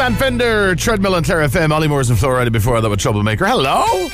Grant Fender, Treadmill and Clare FM. Ollie Moore's and Florida before that with Troublemaker. Hello.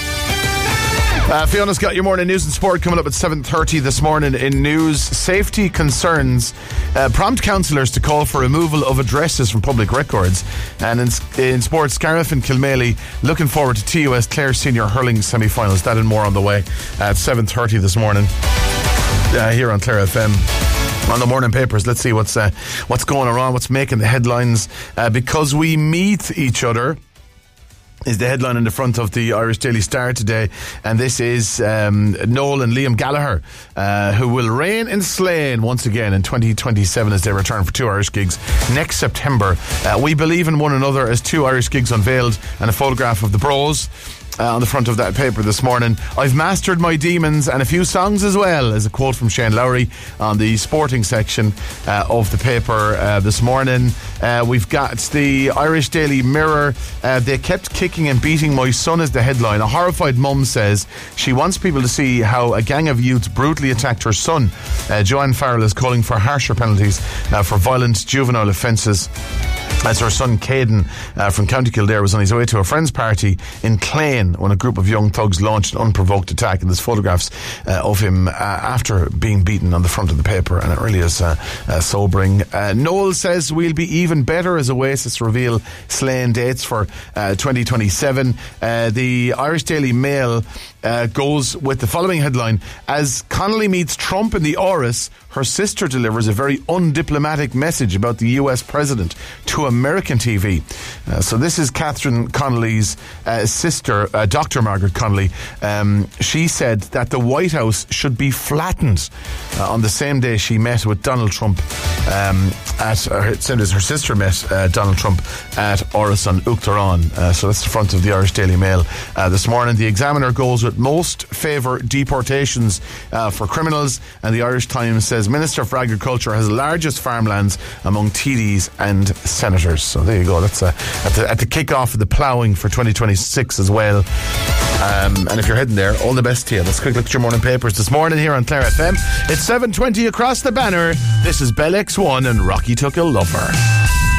Fiona's got your morning news and sport coming up at 7:30 this morning. In news, safety concerns prompt councillors to call for removal of addresses from public records. And in sports, Scariff and Kilmaley looking forward to TUS Clare Senior Hurling semi-finals. That and more on the way at 7:30 this morning here on Clare FM. On the morning papers, let's see what's going around, what's making the headlines. Because we meet each other is the headline in the front of the Irish Daily Star today, and this is Noel and Liam Gallagher, who will reign in Slane once again in 2027 as they return for 2 Irish gigs next September. We believe in one another as 2 Irish gigs unveiled, and a photograph of the Bros on the front of that paper this morning. I've mastered my demons and a few songs as well, is a quote from Shane Lowry on the sporting section of the paper this morning. We've got the Irish Daily Mirror. They kept kicking and beating my son is the headline. A horrified mum says she wants people to see how a gang of youths brutally attacked her son. Joanne Farrell is calling for harsher penalties for violent juvenile offences, as her son Caden from County Kildare was on his way to a friend's party in Clane when a group of young thugs launched an unprovoked attack. And there's photographs of him after being beaten on the front of the paper, and it really is sobering. Noel says we'll be even better as Oasis reveal Slane dates for 2027. The Irish Daily Mail goes with the following headline: as Connolly meets Trump in the Áras, her sister delivers a very undiplomatic message about the US president to American TV. So this is Catherine Connolly's sister, Dr. Margaret Connolly. She said that the White House should be flattened on the same day she met with Donald Trump same as her sister met Donald Trump at Áras on Uachtaráin. So that's the front of the Irish Daily Mail this morning. The Examiner goes with most favour deportations for criminals, and the Irish Times says Minister for Agriculture has the largest farmlands among TDs and senators. So there you go. That's at the kick-off of the ploughing for 2026 as well. And if you're heading there, all the best to you. Let's quick look at your morning papers this morning here on Clare FM. It's 7:20 across the banner. This is Bell X1 and Rocky Took a Lover.